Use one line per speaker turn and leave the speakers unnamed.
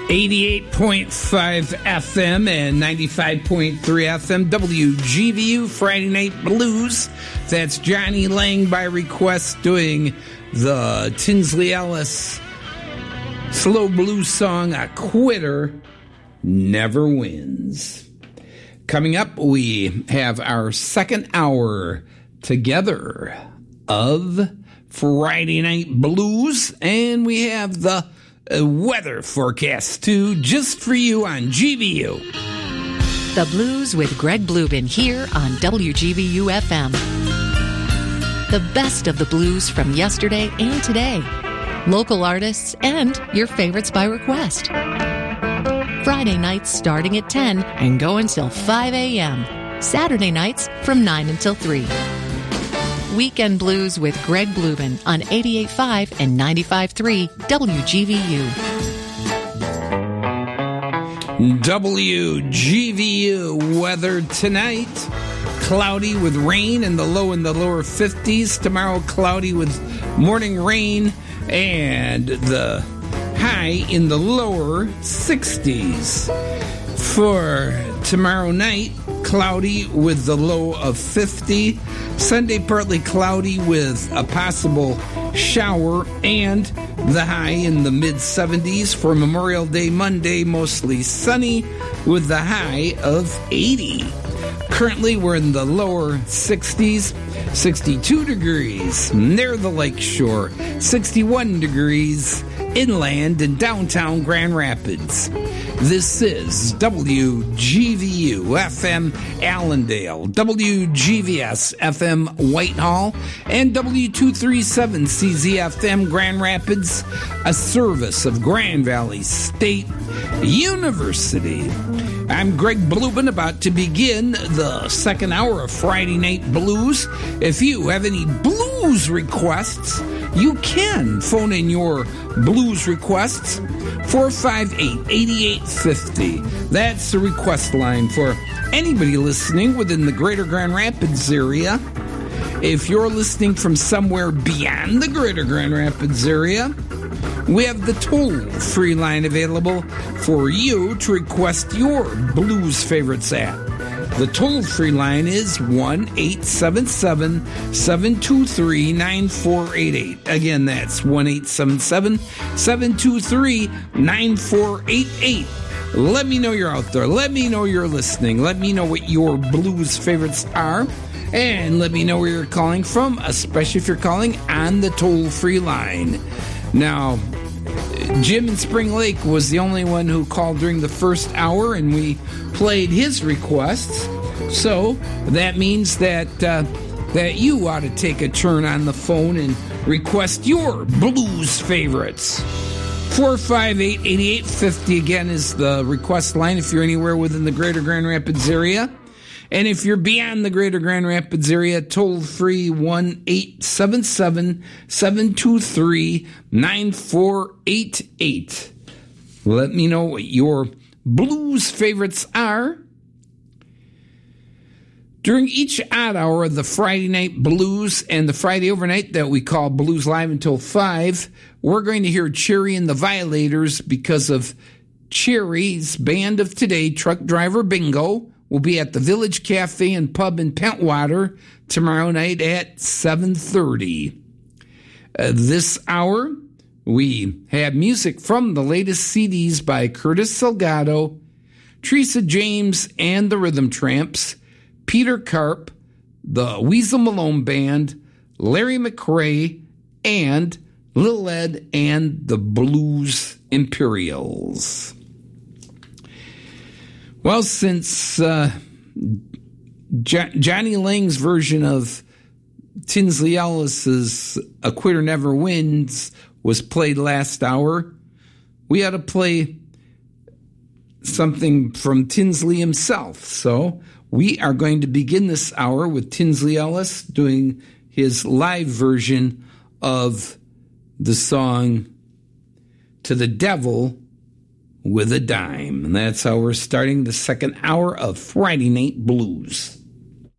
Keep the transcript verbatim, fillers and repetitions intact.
eighty-eight point five F M and ninety-five point three F M, W G V U, Friday Night Blues. That's Johnny Lang by request doing the Tinsley Ellis slow blues song, A Quitter Never Wins. Coming up, we have our second hour together of Friday Night Blues, and we have the uh, weather forecast too, just for you on G V U.
The Blues with Greg Bluben here on W G V U F M. The best of the blues from yesterday and today. Local artists and your favorites by request. Friday nights starting at ten and go until five a.m. Saturday nights from nine until three. Weekend Blues with Greg Bluben on eighty-eight point five and ninety-five point three W G V U.
W G V U weather tonight. Cloudy with rain and the low in the lower fifties. Tomorrow, cloudy with morning rain and the high in the lower sixties. For tomorrow night, cloudy with the low of fifty. Sunday, partly cloudy with a possible shower and the high in the mid-seventies. For Memorial Day Monday, mostly sunny with the high of eighty. Currently, we're in the lower sixties, sixty-two degrees near the lakeshore, sixty-one degrees inland in downtown Grand Rapids. This is W G V U F M Allendale, W G V S F M Whitehall, and W two thirty-seven C Z F M Grand Rapids, a service of Grand Valley State University. I'm Greg Bluben, about to begin the second hour of Friday Night Blues. If you have any blues requests, you can phone in your blues requests, four five eight, eight eight five zero. That's the request line for anybody listening within the greater Grand Rapids area. If you're listening from somewhere beyond the greater Grand Rapids area, we have the toll-free line available for you to request your blues favorites at. The toll-free line is one eight seven seven, seven two three, nine four eight eight. Again, that's one eight seven seven, seven two three, nine four eight eight. Let me know you're out there. Let me know you're listening. Let me know what your blues favorites are. And let me know where you're calling from, especially if you're calling on the toll-free line. Now, Jim in Spring Lake was the only one who called during the first hour, and we played his requests. So that means that uh, that you ought to take a turn on the phone and request your blues favorites. four five eight, eight eight five zero again is the request line if you're anywhere within the greater Grand Rapids area. And if you're beyond the greater Grand Rapids area, toll free one eight seven seven, seven two three, nine four eight eight. Let me know what your blues favorites are. During each odd hour of the Friday Night Blues and the Friday overnight that we call Blues Live until five, we're going to hear Cherry and the Violators because of Cherry's Band of Today, Truck Driver Bingo, will be at the Village Cafe and Pub in Pentwater tomorrow night at seven thirty. Uh, this hour, we have music from the latest C Ds by Curtis Salgado, Teresa James and the Rhythm Tramps, Peter Karp, the Weasel Malone Band, Larry McRae, and Lil Ed and the Blues Imperials. Well, since uh, Jo- Johnny Lang's version of Tinsley Ellis's A Quitter Never Wins was played last hour, we ought to play something from Tinsley himself. So we are going to begin this hour with Tinsley Ellis doing his live version of the song To the Devil with a Dime. And that's how we're starting the second hour of Friday Night Blues.